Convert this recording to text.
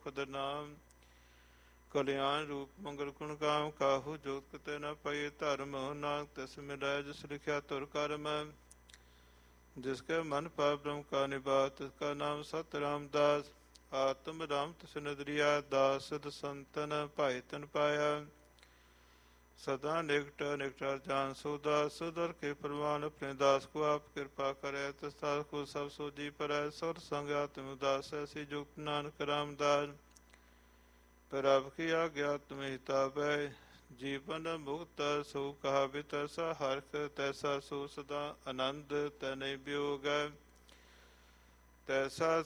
खुद नाम। कल्याण रूप मंगल गुण काम, काहू जोत कते न पाइए धर्म। नानक तिस मिलै जिस लिखिया तुर कर्म। जिसके मन पार ब्रह्म का निवास, तिसका नाम सत रामदास। आत्म राम तिस नदरिया, दास सिध संतन भाई तन पाया। सदा निकट निकट जान सोदास, सुदर के प्रमाण अपने दास को आप कृपा करे। तिस दास को सब सोजी परै, सुर संग आत्म उदास। ऐसी जुक्त नानक रामदास, पर आपकी आज्ञा तुम्हें हिताबै। जीवन मुक्त सो कहा तैसा, हरख तैसा सो सदा आनंद। तै नहीं वियोग तैसा